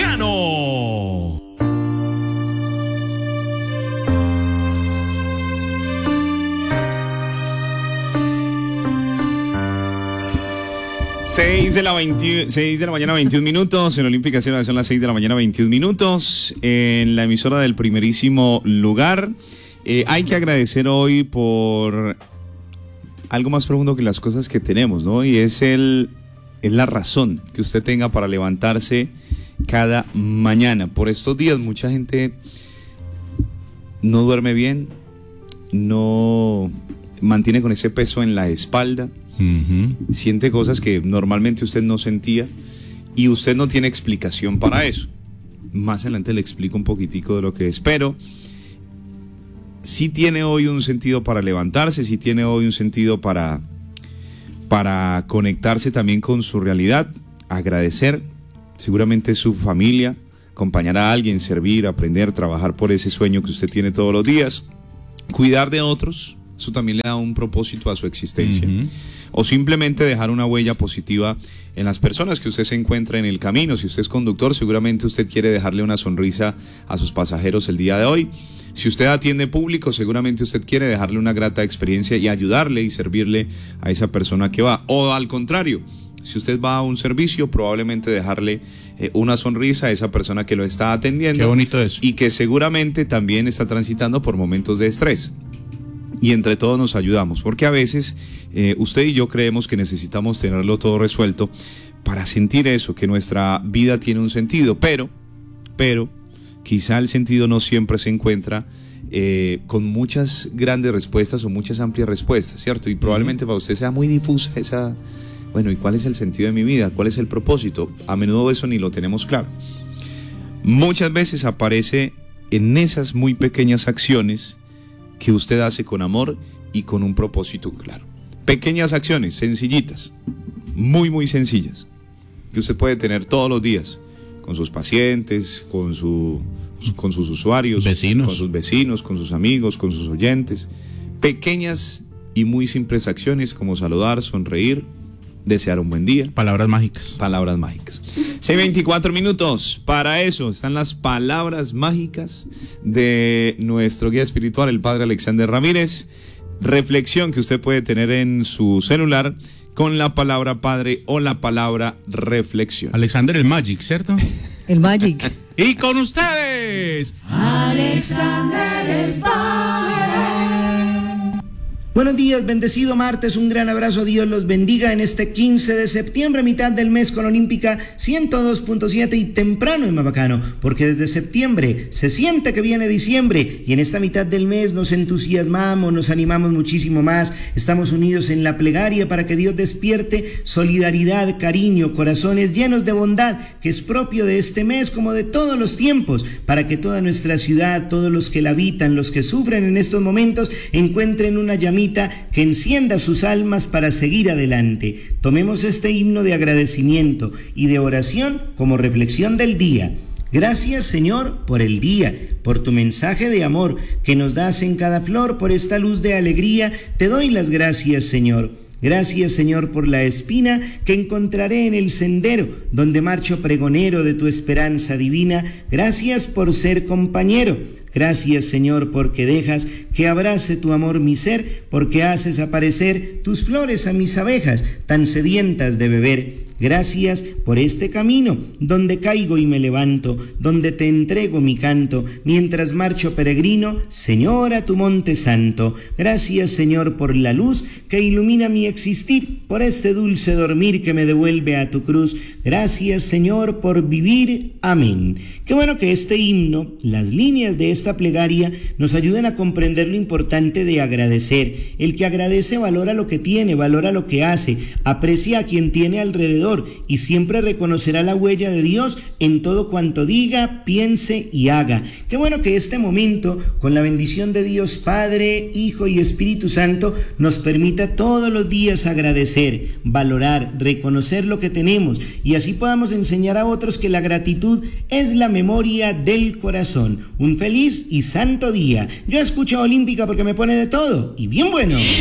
Bacano. Seis de la mañana, 21 minutos. En Olímpica son las 6 de la mañana, 21 minutos. En la emisora del primerísimo lugar. Hay que agradecer hoy por algo más profundo que las cosas que tenemos, ¿no? Y es la razón que usted tenga para levantarse cada mañana. Por estos días mucha gente no duerme bien, no mantiene con ese peso en la espalda. Siente cosas que normalmente usted no sentía y usted no tiene explicación para eso. Más adelante le explico un poquitico de lo que es, pero sí tiene hoy un sentido para levantarse, sí tiene hoy un sentido para conectarse también con su realidad, agradecer, seguramente su familia, acompañar a alguien, servir, aprender, trabajar por ese sueño que usted tiene todos los días, cuidar de otros. Eso también le da un propósito a su existencia. O simplemente dejar una huella positiva en las personas que usted se encuentra en el camino. Si usted es conductor, seguramente usted quiere dejarle una sonrisa a sus pasajeros el día de hoy. Si usted atiende público, seguramente usted quiere dejarle una grata experiencia y ayudarle y servirle a esa persona que va. O al contrario, si usted va a un servicio, probablemente dejarle una sonrisa a esa persona que lo está atendiendo. Qué bonito eso. Y que seguramente también está transitando por momentos de estrés. Y entre todos nos ayudamos, porque a veces usted y yo creemos que necesitamos tenerlo todo resuelto para sentir eso, que nuestra vida tiene un sentido, pero quizá el sentido no siempre se encuentra con muchas grandes respuestas o muchas amplias respuestas, ¿cierto? Y probablemente para usted sea muy difusa esa, bueno, ¿y cuál es el sentido de mi vida? ¿Cuál es el propósito? A menudo eso ni lo tenemos claro. Muchas veces aparece en esas muy pequeñas acciones que usted hace con amor y con un propósito claro. Pequeñas acciones, sencillitas, muy sencillas, que usted puede tener todos los días con sus pacientes, con sus usuarios, con sus vecinos, con sus amigos, con sus oyentes. Pequeñas y muy simples acciones como saludar, sonreír, desear un buen día. Palabras mágicas. Palabras mágicas. 6:24 minutos. Para eso están las palabras mágicas de nuestro guía espiritual, el padre Alexander Ramírez. Reflexión que usted puede tener en su celular con la palabra padre o la palabra reflexión. Alexander el Magic, ¿cierto? El Magic. Y con ustedes, Alexander el Padre. Buenos días, bendecido martes, un gran abrazo, Dios los bendiga en este 15 de septiembre, mitad del mes con Olímpica 102.7 y temprano en Mabacano, porque desde septiembre se siente que viene diciembre y en esta mitad del mes nos entusiasmamos, nos animamos muchísimo más, estamos unidos en la plegaria para que Dios despierte solidaridad, cariño, corazones llenos de bondad, que es propio de este mes como de todos los tiempos, para que toda nuestra ciudad, todos los que la habitan, los que sufren en estos momentos, encuentren una llamita que encienda sus almas para seguir adelante. Tomemos este himno de agradecimiento y de oración como reflexión del día. Gracias, Señor, por el día, por tu mensaje de amor que nos das en cada flor, por esta luz de alegría. Te doy las gracias, Señor. Gracias, Señor, por la espina que encontraré en el sendero donde marcho pregonero de tu esperanza divina. Gracias por ser compañero. Gracias, Señor, porque dejas que abrace tu amor mi ser, porque haces aparecer tus flores a mis abejas, tan sedientas de beber. Gracias por este camino, donde caigo y me levanto, donde te entrego mi canto, mientras marcho peregrino, Señor, a tu monte santo. Gracias, Señor, por la luz que ilumina mi existir, por este dulce dormir que me devuelve a tu cruz. Gracias, Señor, por vivir. Amén. Qué bueno que este himno, las líneas de esta plegaria, nos ayuden a comprender lo importante de agradecer. El que agradece valora lo que tiene, valora lo que hace, aprecia a quien tiene alrededor y siempre reconocerá la huella de Dios en todo cuanto diga, piense y haga. Qué bueno que este momento, con la bendición de Dios Padre, Hijo y Espíritu Santo, nos permita todos los días agradecer, valorar, reconocer lo que tenemos y así podamos enseñar a otros que la gratitud es la memoria del corazón. Un feliz y santo día. Yo escucho Olímpica porque me pone de todo y bien bueno.